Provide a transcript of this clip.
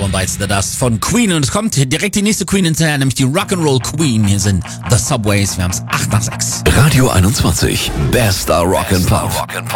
Album Bites the Dust von Queen und es kommt direkt die nächste Queen hinterher, nämlich die Rock'n'Roll Queen. Hier sind The Subways, wir haben es 8 nach 6. Radio 21, bester Rock and Pop.